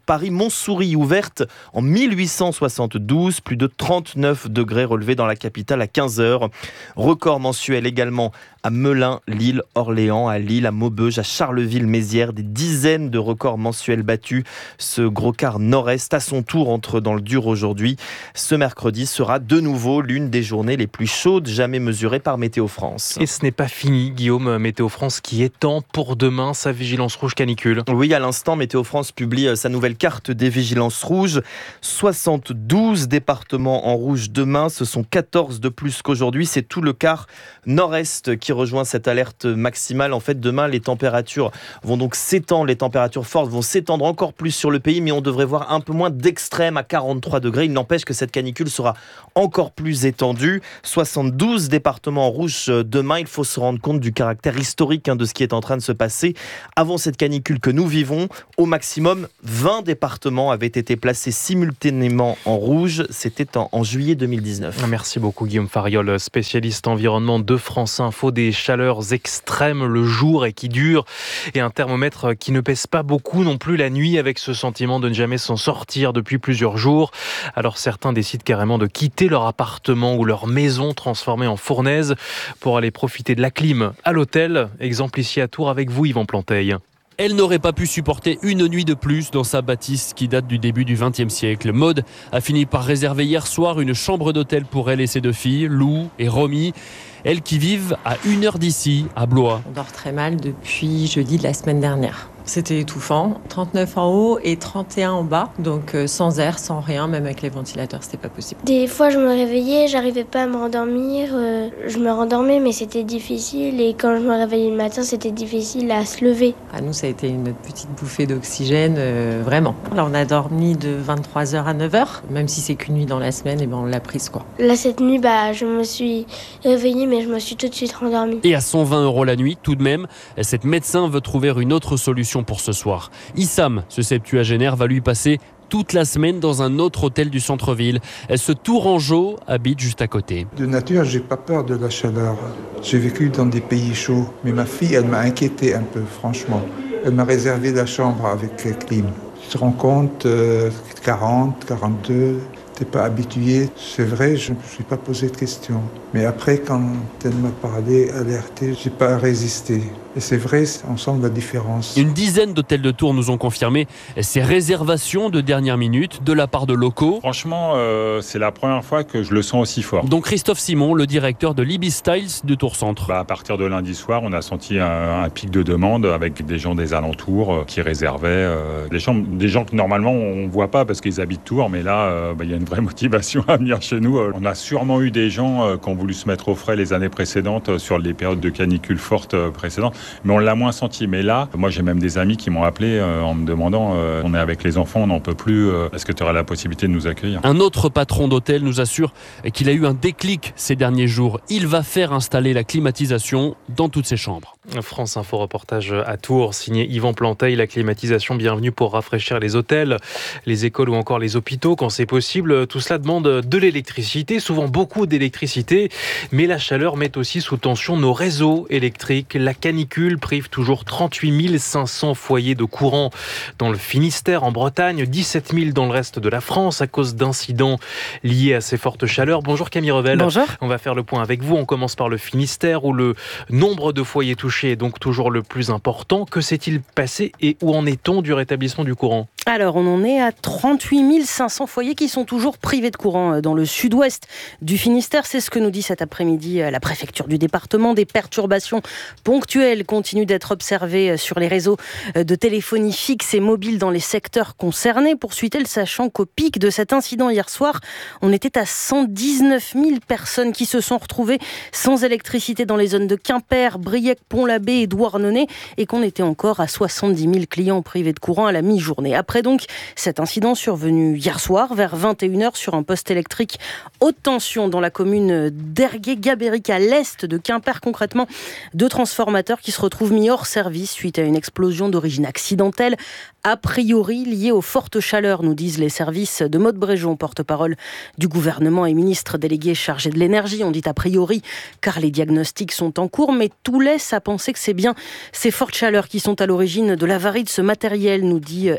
Montsouris ouverte en mille huit cent soixante-douze, plus de trente-neuf degrés relevés dans la capitale à quinze heures. Record mensuel également à Melun, Lille, Orléans, à Lille, à Maubeuge, à Charleville-Mézières, des dizaines de records mensuels battus. Ce gros quart nord-est, à son tour, entre dans le dur aujourd'hui. Ce mercredi sera de nouveau l'une des journées les plus chaudes jamais mesurées par Météo France. Et ce n'est pas fini, Guillaume. Météo France qui étend pour demain sa vigilance rouge canicule. Oui, à l'instant, Météo France publie sa nouvelle carte des vigilances rouges. soixante-douze départements en rouge demain, ce sont quatorze de plus qu'aujourd'hui. C'est tout le quart nord-est qui rejoint cette alerte maximale. En fait, demain, les températures vont donc s'étendre, les températures fortes vont s'étendre encore plus sur le pays, mais on devrait voir un peu moins d'extrêmes à quarante-trois degrés. Il n'empêche que cette canicule sera encore plus étendue. soixante-douze départements en rouge demain. Il faut se rendre compte du caractère historique hein, de ce qui est en train de se passer. Avant cette canicule que nous vivons, au maximum, vingt départements avaient été placés simultanément en rouge. C'était en, en juillet deux mille dix-neuf. Merci beaucoup Guillaume Fariol, spécialiste environnement de France Info. Des chaleurs extrêmes le jour et qui durent, et un thermomètre qui ne pèse pas beaucoup non plus la nuit, avec ce sentiment de ne jamais s'en sortir depuis plusieurs jours. Alors certains décident carrément de quitter leur appartement ou leur maison transformée en fournaise pour aller profiter de la clim à l'hôtel. Exemple ici à Tours avec vous, Yvan Planteil. Elle n'aurait pas pu supporter une nuit de plus dans sa bâtisse qui date du début du vingtième siècle. Maude a fini par réserver hier soir une chambre d'hôtel pour elle et ses deux filles, Lou et Romy. Elles qui vivent à une heure d'ici, à Blois. On dort très mal depuis jeudi de la semaine dernière. C'était étouffant, trente-neuf en haut et trente et un en bas, donc sans air, sans rien, même avec les ventilateurs, c'était pas possible. Des fois, je me réveillais, j'arrivais pas à me rendormir, euh, je me rendormais, mais c'était difficile, et quand je me réveillais le matin, c'était difficile à se lever. À nous, ça a été une petite bouffée d'oxygène, euh, vraiment. Alors, on a dormi de vingt-trois heures à neuf heures, même si c'est qu'une nuit dans la semaine, et ben on l'a prise, quoi. Là, cette nuit, bah, je me suis réveillée, mais je me suis tout de suite rendormie. Et à cent vingt euros la nuit, tout de même, cette médecin veut trouver une autre solution pour ce soir. Issam, ce septuagénaire, va lui passer toute la semaine dans un autre hôtel du centre-ville. Ce Tourangeau habite juste à côté. De nature, j'ai pas peur de la chaleur. J'ai vécu dans des pays chauds, mais ma fille, elle m'a inquiété un peu, franchement. Elle m'a réservé la chambre avec la clim. Tu te rends compte, euh, quarante, quarante-deux... T'es pas habitué. C'est vrai, je ne me suis pas posé de questions. Mais après, quand elle m'a parlé, alerté, j'ai pas résisté. Et c'est vrai, on sent la différence. Une dizaine d'hôtels de Tours nous ont confirmé ces réservations de dernière minute de la part de locaux. Franchement, euh, c'est la première fois que je le sens aussi fort. Donc Christophe Simon, le directeur de l'Ibis Styles de Tours Centre. Bah, à partir de lundi soir, on a senti un, un pic de demande avec des gens des alentours euh, qui réservaient. Euh, des, gens, des gens que normalement on ne voit pas parce qu'ils habitent Tours, mais là, euh, bah, y a une vraie motivation à venir chez nous. On a sûrement eu des gens euh, qui ont voulu se mettre au frais les années précédentes euh, sur les périodes de canicule fortes euh, précédentes, mais on l'a moins senti. Mais là, moi j'ai même des amis qui m'ont appelé euh, en me demandant euh, on est avec les enfants, on n'en peut plus, euh, est-ce que tu auras la possibilité de nous accueillir? Un autre patron d'hôtel nous assure qu'il a eu un déclic ces derniers jours. Il va faire installer la climatisation dans toutes ses chambres. France Info reportage à Tours, signé Yvan Planteil. La climatisation, bienvenue pour rafraîchir les hôtels, les écoles ou encore les hôpitaux quand c'est possible. Tout cela demande de l'électricité, souvent beaucoup d'électricité, mais la chaleur met aussi sous tension nos réseaux électriques. La canicule prive toujours trente-huit mille cinq cents foyers de courant dans le Finistère, en Bretagne, dix-sept mille dans le reste de la France à cause d'incidents liés à ces fortes chaleurs. Bonjour Camille Revel. Bonjour. On va faire le point avec vous. On commence par le Finistère où le nombre de foyers touchés est donc toujours le plus important. Que s'est-il passé et où en est-on du rétablissement du courant ? Alors, on en est à trente-huit mille cinq cents foyers qui sont toujours privés de courant dans le sud-ouest du Finistère. C'est ce que nous dit cet après-midi la préfecture du département. Des perturbations ponctuelles continuent d'être observées sur les réseaux de téléphonie fixe et mobile dans les secteurs concernés. Poursuit-elle, sachant qu'au pic de cet incident hier soir, on était à cent dix-neuf mille personnes qui se sont retrouvées sans électricité dans les zones de Quimper, Briec, Pont-l'Abbé et Douarnenez, et qu'on était encore à soixante-dix mille clients privés de courant à la mi-journée. Après donc cet incident survenu hier soir vers vingt et une heures sur un poste électrique haute tension dans la commune d'Ergué-Gabéric à l'est de Quimper, concrètement deux transformateurs qui se retrouvent mis hors service suite à une explosion d'origine accidentelle, a priori liée aux fortes chaleurs, nous disent les services de Maud Bréjon, porte-parole du gouvernement et ministre délégué chargé de l'énergie. On dit a priori car les diagnostics sont en cours, mais tout laisse à penser que c'est bien ces fortes chaleurs qui sont à l'origine de l'avarie de ce matériel, nous dit R T E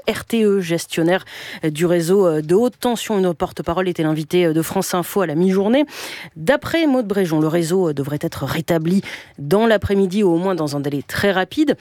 E, gestionnaire du réseau de haute tension. Une porte-parole était l'invité de France Info à la mi-journée. D'après Maud Bréjon, le réseau devrait être rétabli dans l'après-midi ou au moins dans un délai très rapide.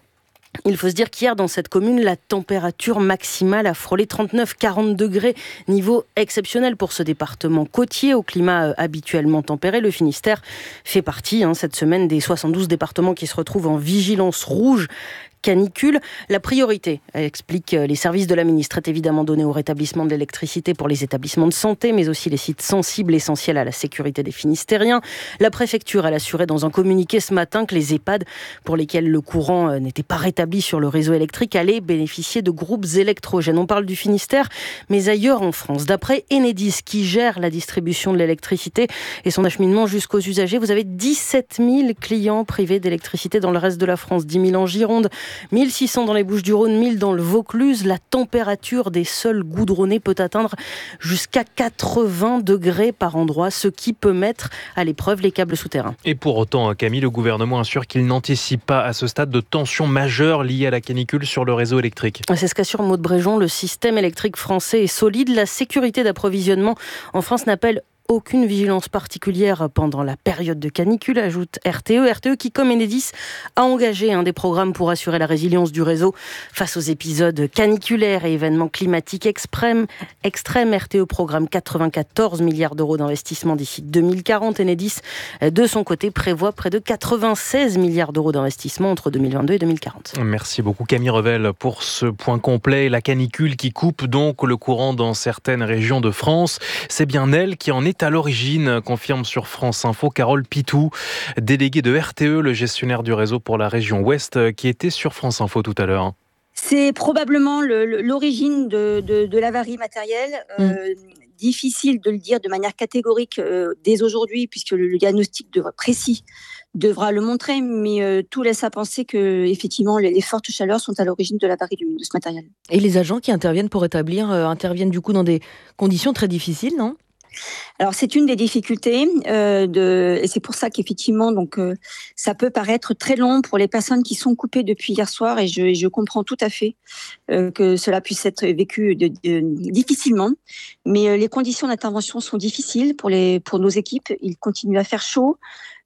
Il faut se dire qu'hier, dans cette commune, la température maximale a frôlé trente-neuf à quarante degrés, niveau exceptionnel pour ce département côtier au climat habituellement tempéré. Le Finistère fait partie hein, cette semaine des soixante-douze départements qui se retrouvent en vigilance rouge canicule. La priorité, explique les services de la ministre, est évidemment donnée au rétablissement de l'électricité pour les établissements de santé, mais aussi les sites sensibles essentiels à la sécurité des Finistériens. La préfecture, elle assurait dans un communiqué ce matin que les EHPAD, pour lesquels le courant n'était pas rétabli sur le réseau électrique, allaient bénéficier de groupes électrogènes. On parle du Finistère, mais ailleurs en France. D'après Enedis, qui gère la distribution de l'électricité et son acheminement jusqu'aux usagers, vous avez dix-sept mille clients privés d'électricité dans le reste de la France, dix mille en Gironde, mille six cents dans les Bouches-du-Rhône, mille dans le Vaucluse. La température des sols goudronnés peut atteindre jusqu'à quatre-vingts degrés par endroit, ce qui peut mettre à l'épreuve les câbles souterrains. Et pour autant, Camille, le gouvernement assure qu'il n'anticipe pas à ce stade de tensions majeures liées à la canicule sur le réseau électrique. C'est ce qu'assure Maud Bréjon. Le système électrique français est solide. La sécurité d'approvisionnement en France n'appelle aucune vigilance particulière pendant la période de canicule, ajoute R T E. R T E qui, comme Enedis, a engagé un des programmes pour assurer la résilience du réseau face aux épisodes caniculaires et événements climatiques extrêmes. extrêmes. R T E programme quatre-vingt-quatorze milliards d'euros d'investissement d'ici deux mille quarante. Enedis, de son côté, prévoit près de quatre-vingt-seize milliards d'euros d'investissement entre deux mille vingt-deux et deux mille quarante. Merci beaucoup Camille Revel pour ce point complet. La canicule qui coupe donc le courant dans certaines régions de France. C'est bien elle qui en est à l'origine, confirme sur France Info Carole Pitou, déléguée de R T E, le gestionnaire du réseau pour la région Ouest, qui était sur France Info tout à l'heure. C'est probablement le, le, l'origine de, de, de l'avarie matérielle. Mm. Euh, difficile de le dire de manière catégorique euh, dès aujourd'hui, puisque le, le diagnostic devra, précis devra le montrer, mais euh, tout laisse à penser que effectivement les, les fortes chaleurs sont à l'origine de l'avarie de, de ce matériel. Et les agents qui interviennent pour rétablir euh, interviennent du coup dans des conditions très difficiles, non ? Alors c'est une des difficultés euh, de, et c'est pour ça qu'effectivement donc euh, ça peut paraître très long pour les personnes qui sont coupées depuis hier soir, et je, je comprends tout à fait euh, que cela puisse être vécu de, de, difficilement, mais euh, les conditions d'intervention sont difficiles pour les pour nos équipes. Il continue à faire chaud.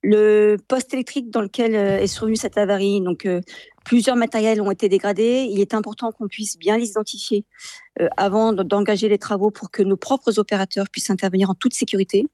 Le poste électrique dans lequel euh, est survenue cette avarie, donc euh, plusieurs matériels ont été dégradés. Il est important qu'on puisse bien les identifier euh, avant d'engager les travaux pour que nos propres opérateurs puissent intervenir en toute sécurité.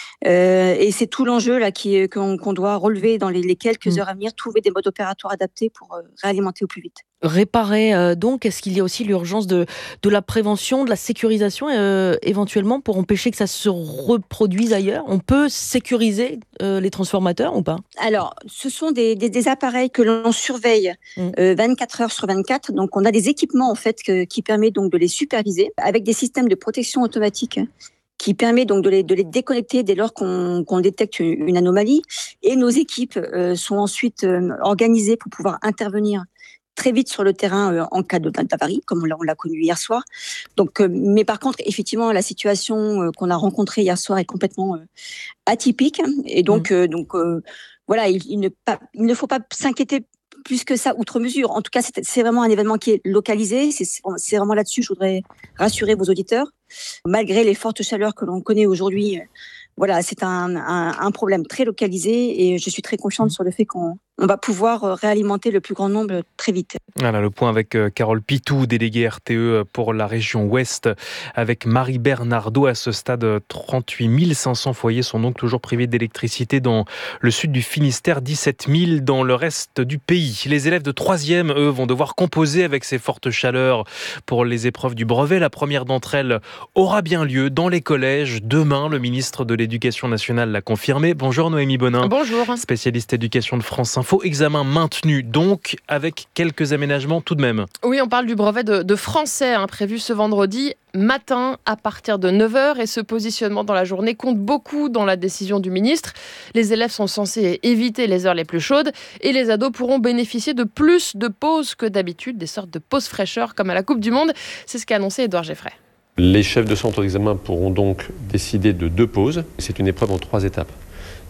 Euh, et c'est tout l'enjeu là qui, qu'on, qu'on doit relever dans les, les quelques heures à venir, trouver des modes opératoires adaptés pour euh, réalimenter au plus vite. Réparer euh, donc, est-ce qu'il y a aussi l'urgence de, de la prévention, de la sécurisation euh, éventuellement pour empêcher que ça se reproduise ailleurs ? On peut sécuriser euh, les transformateurs ou pas ? Alors, ce sont des, des, des appareils que l'on surveille mmh. euh, vingt-quatre heures sur vingt-quatre. Donc, on a des équipements en fait que, qui permettent donc de les superviser avec des systèmes de protection automatique qui permet donc de les, de les déconnecter dès lors qu'on, qu'on détecte une anomalie. Et nos équipes euh, sont ensuite euh, organisées pour pouvoir intervenir très vite sur le terrain euh, en cas de, d'avarie, comme on l'a, on l'a connu hier soir. Donc, euh, mais par contre, effectivement, la situation euh, qu'on a rencontrée hier soir est complètement euh, atypique. Et donc, mmh. euh, donc euh, voilà, il, il, ne pas, il ne faut pas s'inquiéter plus que ça, outre mesure. En tout cas, c'est, c'est vraiment un événement qui est localisé. C'est, c'est vraiment là-dessus, je voudrais rassurer vos auditeurs. Malgré les fortes chaleurs que l'on connaît aujourd'hui, voilà, c'est un, un, un problème très localisé et je suis très confiante sur le fait qu'on on va pouvoir réalimenter le plus grand nombre très vite. Voilà le point avec Carole Pitou, déléguée R T E pour la région Ouest, avec Marie Bernardo. À ce stade, trente-huit mille cinq cents foyers sont donc toujours privés d'électricité dans le sud du Finistère, dix-sept mille dans le reste du pays. Les élèves de troisième, eux, vont devoir composer avec ces fortes chaleurs pour les épreuves du brevet. La première d'entre elles aura bien lieu dans les collèges demain. Le ministre de l'Éducation nationale l'a confirmé. Bonjour Noémie Bonin. Bonjour. Spécialiste éducation de France Info. Examen maintenu donc, avec quelques aménagements tout de même. Oui, on parle du brevet de, de français hein, prévu ce vendredi matin à partir de neuf heures, et ce positionnement dans la journée compte beaucoup dans la décision du ministre. Les élèves sont censés éviter les heures les plus chaudes et les ados pourront bénéficier de plus de pauses que d'habitude, des sortes de pauses fraîcheurs comme à la Coupe du Monde. C'est ce qu'a annoncé Édouard Geffray. Les chefs de centre d'examen pourront donc décider de deux pauses. C'est une épreuve en trois étapes.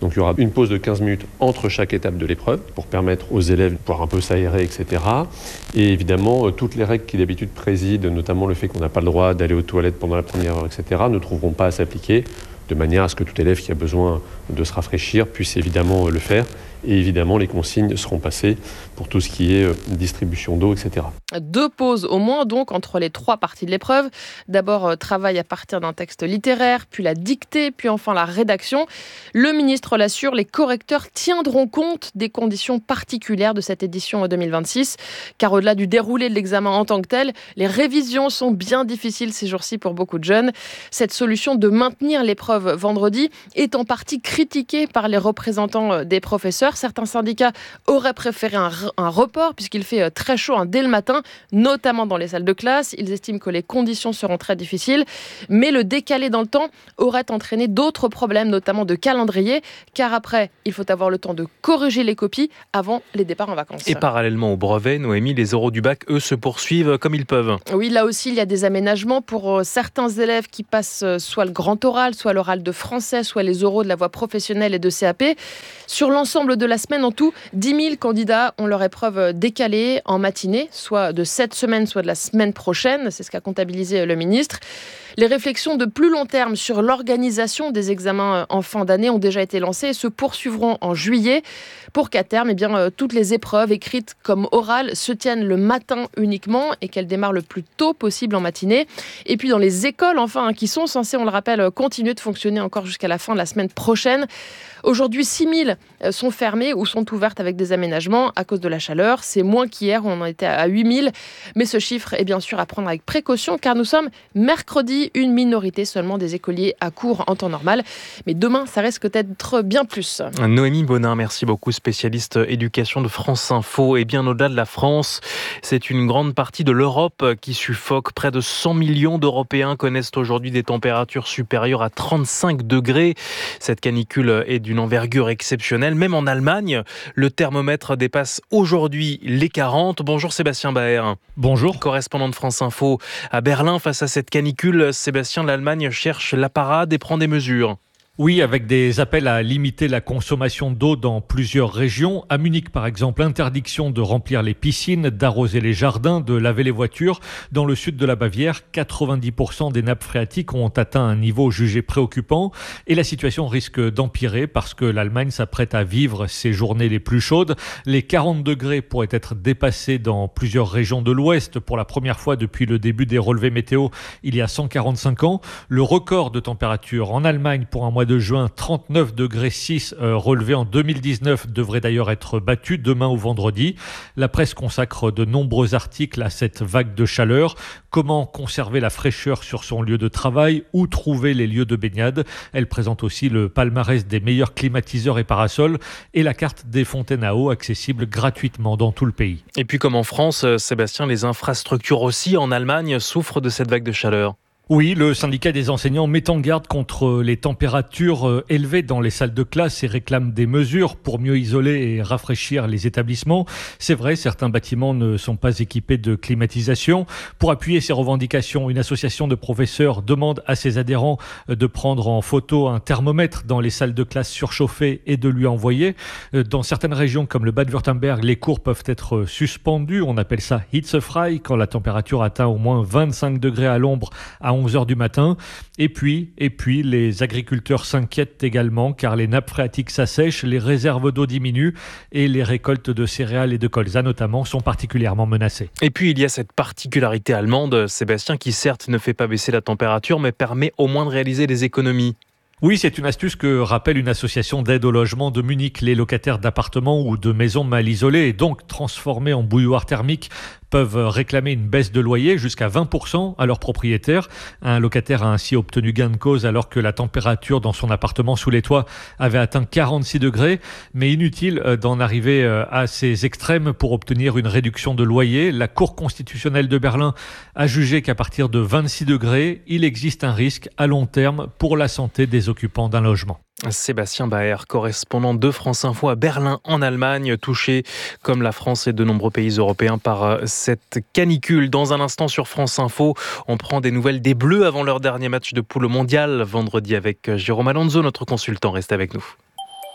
Donc il y aura une pause de quinze minutes entre chaque étape de l'épreuve pour permettre aux élèves de pouvoir un peu s'aérer, et cetera. Et évidemment, toutes les règles qui d'habitude président, notamment le fait qu'on n'a pas le droit d'aller aux toilettes pendant la première heure, et cetera, ne trouveront pas à s'appliquer, de manière à ce que tout élève qui a besoin de se rafraîchir puisse évidemment le faire. Et évidemment, les consignes seront passées pour tout ce qui est distribution d'eau, et cetera. Deux pauses au moins donc entre les trois parties de l'épreuve. D'abord, euh, travail à partir d'un texte littéraire, puis la dictée, puis enfin la rédaction. Le ministre l'assure, les correcteurs tiendront compte des conditions particulières de cette édition deux mille vingt-six. Car au-delà du déroulé de l'examen en tant que tel, les révisions sont bien difficiles ces jours-ci pour beaucoup de jeunes. Cette solution de maintenir l'épreuve vendredi est en partie critiquée par les représentants des professeurs. Certains syndicats auraient préféré un, un report puisqu'il fait très chaud hein, dès le matin, notamment dans les salles de classe. Ils estiment que les conditions seront très difficiles, mais le décalé dans le temps aurait entraîné d'autres problèmes, notamment de calendrier, car après, il faut avoir le temps de corriger les copies avant les départs en vacances. Et parallèlement au brevet, Noémie, les oraux du bac, eux, se poursuivent comme ils peuvent. Oui, là aussi, il y a des aménagements pour certains élèves qui passent soit le grand oral, soit l'oral de français, soit les oraux de la voie professionnelle et de C A P. Sur l'ensemble de la semaine, en tout, dix mille candidats ont leur épreuve décalée en matinée, soit de cette semaine, soit de la semaine prochaine. C'est ce qu'a comptabilisé le ministre. Les réflexions de plus long terme sur l'organisation des examens en fin d'année ont déjà été lancées et se poursuivront en juillet pour qu'à terme, eh bien, toutes les épreuves écrites comme orales se tiennent le matin uniquement et qu'elles démarrent le plus tôt possible en matinée. Et puis dans les écoles, enfin, qui sont censées, on le rappelle, continuer de fonctionner encore jusqu'à la fin de la semaine prochaine. Aujourd'hui, six mille sont fermées ou sont ouvertes avec des aménagements à cause de la chaleur. C'est moins qu'hier, on en était à huit mille. Mais ce chiffre est bien sûr à prendre avec précaution car nous sommes mercredi, une minorité seulement des écoliers à cours en temps normal. Mais demain, ça risque d'être bien plus. Noémie Bonin, merci beaucoup, spécialiste éducation de France Info. Et bien au-delà de la France, c'est une grande partie de l'Europe qui suffoque. Près de cent millions d'Européens connaissent aujourd'hui des températures supérieures à trente-cinq degrés. Cette canicule est d'une envergure exceptionnelle. Même en Allemagne, le thermomètre dépasse aujourd'hui les quarante. Bonjour Sébastien Baer. Bonjour. Correspondant de France Info à Berlin. Face à cette canicule, Sébastien, l'Allemagne cherche la parade et prend des mesures. Oui, avec des appels à limiter la consommation d'eau dans plusieurs régions. À Munich, par exemple, interdiction de remplir les piscines, d'arroser les jardins, de laver les voitures. Dans le sud de la Bavière, quatre-vingt-dix pour cent des nappes phréatiques ont atteint un niveau jugé préoccupant. Et la situation risque d'empirer parce que l'Allemagne s'apprête à vivre ses journées les plus chaudes. Les quarante degrés pourraient être dépassés dans plusieurs régions de l'Ouest pour la première fois depuis le début des relevés météo il y a cent quarante-cinq ans. Le record de température en Allemagne pour un mois de juin, trente-neuf degrés six euh, relevé en deux mille dix-neuf, devrait d'ailleurs être battu demain ou vendredi. La presse consacre de nombreux articles à cette vague de chaleur. Comment conserver la fraîcheur sur son lieu de travail? Où trouver les lieux de baignade? Elle présente aussi le palmarès des meilleurs climatiseurs et parasols et la carte des fontaines à eau accessible gratuitement dans tout le pays. Et puis comme en France, Sébastien, les infrastructures aussi en Allemagne souffrent de cette vague de chaleur. Oui, le syndicat des enseignants met en garde contre les températures élevées dans les salles de classe et réclame des mesures pour mieux isoler et rafraîchir les établissements. C'est vrai, certains bâtiments ne sont pas équipés de climatisation. Pour appuyer ces revendications, une association de professeurs demande à ses adhérents de prendre en photo un thermomètre dans les salles de classe surchauffées et de lui envoyer. Dans certaines régions comme le Bade-Württemberg, les cours peuvent être suspendus. On appelle ça hitzefrei quand la température atteint au moins vingt-cinq degrés à l'ombre à onze heures du matin. Et puis, et puis, les agriculteurs s'inquiètent également car les nappes phréatiques s'assèchent, les réserves d'eau diminuent et les récoltes de céréales et de colza notamment sont particulièrement menacées. Et puis, il y a cette particularité allemande, Sébastien, qui certes ne fait pas baisser la température, mais permet au moins de réaliser des économies. Oui, c'est une astuce que rappelle une association d'aide au logement de Munich. Les locataires d'appartements ou de maisons mal isolées et donc transformés en bouilloire thermique peuvent réclamer une baisse de loyer jusqu'à vingt pour cent à leurs propriétaires. Un locataire a ainsi obtenu gain de cause alors que la température dans son appartement sous les toits avait atteint quarante-six degrés. Mais inutile d'en arriver à ces extrêmes pour obtenir une réduction de loyer. La Cour constitutionnelle de Berlin a jugé qu'à partir de vingt-six degrés, il existe un risque à long terme pour la santé des occupants d'un logement. Sébastien Baer, correspondant de France Info à Berlin en Allemagne, touché comme la France et de nombreux pays européens par cette canicule. Dans un instant sur France Info, on prend des nouvelles des Bleus avant leur dernier match de poule mondial vendredi avec Jérôme Alonso, notre consultant. Restez avec nous.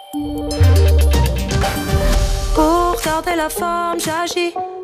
Pour garder la forme, j'agis.